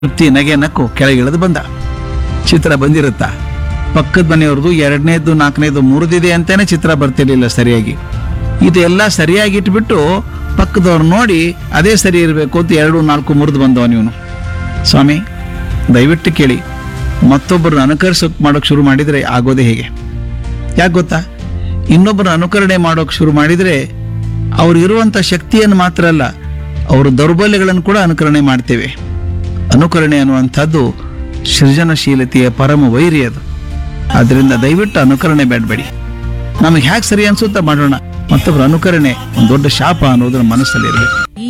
ತೃಪ್ತಿ ನಗೆ ನಕ್ಕು ಕೆಳಗಿಳಿದು ಬಂದ. ಚಿತ್ರ ಬಂದಿರುತ್ತಾ? ಪಕ್ಕದ ಮನೆಯವ್ರದ್ದು 2ನೇದು 4ನೇದು ಮುರಿದಿದೆ ಅಂತಾನೆ ಚಿತ್ರ ಬರ್ತಿರ್ಲಿಲ್ಲ ಸರಿಯಾಗಿ. ಇದೆಲ್ಲ ಸರಿಯಾಗಿ ಇಟ್ಬಿಟ್ಟು ಪಕ್ಕದವ್ರು ನೋಡಿ ಅದೇ ಸರಿ ಇರಬೇಕು ಅಂತ 2, 4 ಮುರಿದು ಬಂದವ ಇವನು. ಸ್ವಾಮಿ ದಯವಿಟ್ಟು ಕೇಳಿ, ಮತ್ತೊಬ್ಬರನ್ನ ಅನುಕರಿಸೋಕೆ ಮಾಡೋಕೆ ಶುರು ಮಾಡಿದರೆ ಆಗೋದೇ ಹೇಗೆ? ಯಾಕೆ ಗೊತ್ತಾ? ಇನ್ನೊಬ್ಬರ ಅನುಕರಣೆ ಮಾಡೋಕೆ ಶುರು ಮಾಡಿದರೆ ಅವ್ರು ಇರುವಂಥ ಶಕ್ತಿಯನ್ನು ಮಾತ್ರ ಅಲ್ಲ, ಅವ್ರ ದೌರ್ಬಲ್ಯಗಳನ್ನು ಕೂಡ ಅನುಕರಣೆ ಮಾಡ್ತೇವೆ. ಅನುಕರಣೆ ಅನ್ನುವಂಥದ್ದು ಸೃಜನಶೀಲತೆಯ ಪರಮ ವೈರಿ ಅದು. ಆದ್ದರಿಂದ ದಯವಿಟ್ಟು ಅನುಕರಣೆ ಬೇಡಬೇಡಿ. ನಮಗೆ ಹ್ಯಾಕ್ ಸರಿ ಅನ್ಸುತ್ತಾ ಮಾಡೋಣ. ಮತ್ತೊಬ್ಬರ ಅನುಕರಣೆ ಒಂದು ದೊಡ್ಡ ಶಾಪ ಅನ್ನೋದನ್ನ ಮನಸ್ಸಲ್ಲಿ ಇರಬೇಕು.